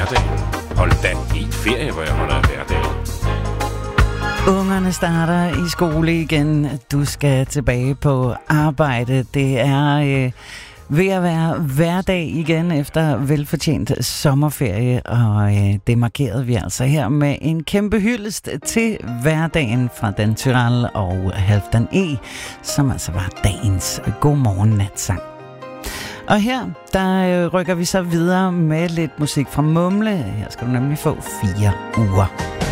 hverdagen. Hold da helt ferie, hvor jeg holder af hverdagen. Ungerne starter i skole igen. Du skal tilbage på arbejde. Det er ved at være hverdag igen efter velfortjent sommerferie, og det markerede vi altså her med en kæmpe hyldest til hverdagen fra Dan Tyrell og Halfdan E, som altså var dagens Godmorgen Natsang. Og her, der rykker vi så videre med lidt musik fra Mumle. Her skal du nemlig få 4 uger.